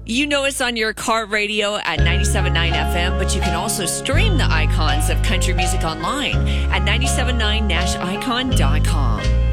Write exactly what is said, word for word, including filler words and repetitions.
You know us on your car radio at ninety-seven point nine F M, but you can also stream the icons of country music online at nine seven nine nash icon dot com.